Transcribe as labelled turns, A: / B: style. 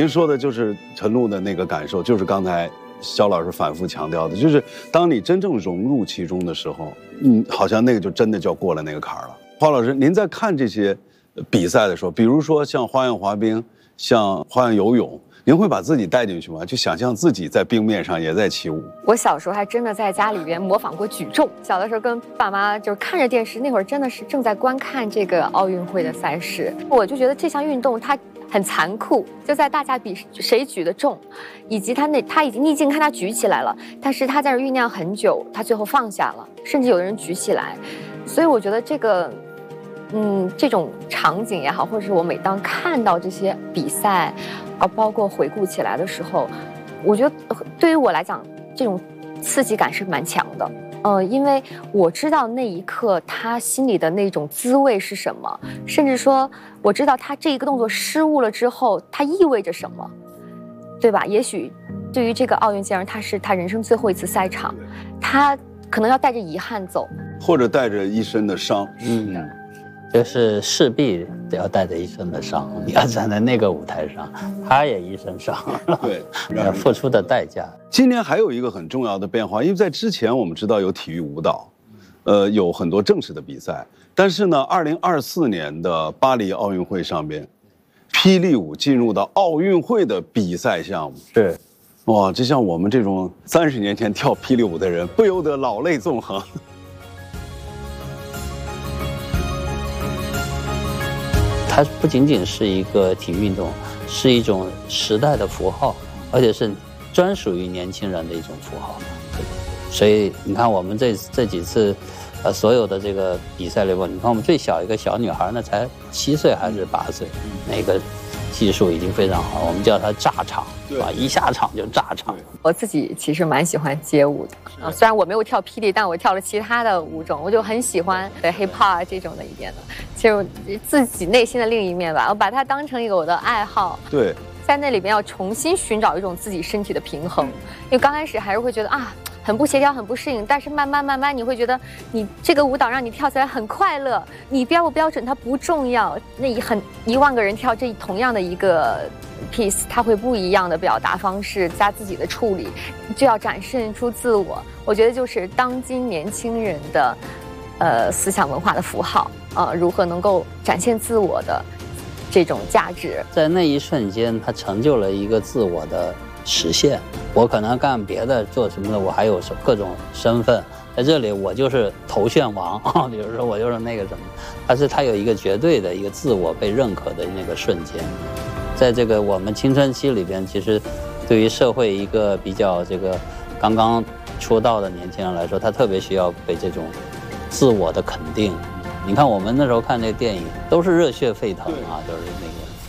A: 您说的就是陈露的那个感受，就是刚才肖老师反复强调的，就是当你真正融入其中的时候，好像那个就真的就要过了那个坎儿了。花老师，您在看这些比赛的时候，比如说像花样滑冰、像花样游泳，您会把自己带进去吗？就想象自己在冰面上也在起舞。
B: 我小时候还真的在家里边模仿过举重。小的时候跟爸妈就是看着电视，那会儿真的是正在观看这个奥运会的赛事，我就觉得这项运动它很残酷，就在大家比谁举得重，以及他已经逆境看他举起来了，但是他在这酝酿很久，他最后放下了，甚至有人举起来，所以我觉得这个。这种场景也好，或者是我每当看到这些比赛，包括回顾起来的时候，我觉得对于我来讲，这种刺激感是蛮强的。因为我知道那一刻他心里的那种滋味是什么，甚至说我知道他这一个动作失误了之后，它意味着什么，对吧？也许对于这个奥运健儿，他是他人生最后一次赛场，他可能要带着遗憾走，
A: 或者带着一身的伤。
C: 就是势必得要带着一身的伤，你要站在那个舞台上，他也一身伤，
A: 对，
C: 付出的代价。
A: 今年还有一个很重要的变化，因为在之前我们知道有体育舞蹈，有很多正式的比赛，但是呢，2024年的巴黎奥运会上边，霹雳舞进入到奥运会的比赛项目。
C: 是，
A: 哇，就像我们这种30年前跳霹雳舞的人，不由得老泪纵横。
C: 它不仅仅是一个体育运动，是一种时代的符号，而且是专属于年轻人的一种符号。所以你看，我们这几次，所有的这个比赛里边，你看我们最小一个小女孩呢，才7岁还是8岁，那个技术已经非常好，我们叫它炸场，啊，一下场就炸场。
B: 我自己其实蛮喜欢街舞的啊，虽然我没有跳霹雳，但我跳了其他的舞种，我就很喜欢hip hop 这种的一点的，其实自己内心的另一面吧，我把它当成一个我的爱好。
A: 对，
B: 在那里边要重新寻找一种自己身体的平衡，因为刚开始还是会觉得啊。很不协调，很不适应，但是慢慢，你会觉得你这个舞蹈让你跳起来很快乐。你标不标准它不重要，那1万个人跳这同样的一个 piece， 它会不一样的表达方式加自己的处理，就要展现出自我。我觉得就是当今年轻人的思想文化的符号啊，如何能够展现自我的这种价值，
C: 在那一瞬间，它成就了一个自我的实现。我可能干别的做什么的，我还有各种身份，在这里我就是头炫王啊，比如说我就是那个什么，但是它有一个绝对的一个自我被认可的那个瞬间。在这个我们青春期里边，其实对于社会一个比较这个刚刚出道的年轻人来说，他特别需要被这种自我的肯定。你看我们那时候看那个电影都是热血沸腾啊，就是那个